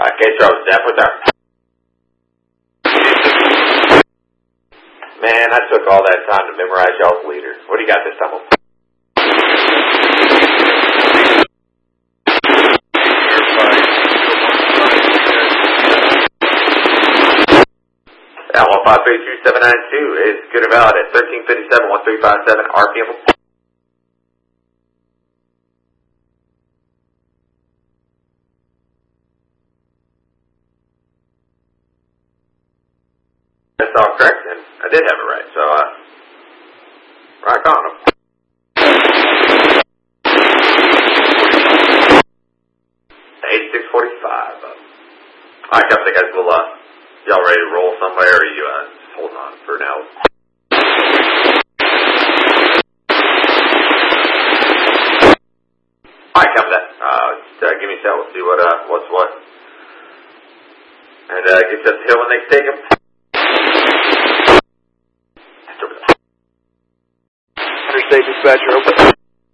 Case Road, Zep with her. Man, I took all that time to memorize y'all's leader. What do you got this time? Alpha 532-792 is good and valid at 1357-1357 RPM. That's all correct, and I did have it right, so rock on them. 8645. Alright, I guys, will y'all ready to roll somewhere, or are you just holding on for now? Alright, come that. Just give me a second, we'll see what's what. And get you up the hill when they take him. Interstate dispatcher, open.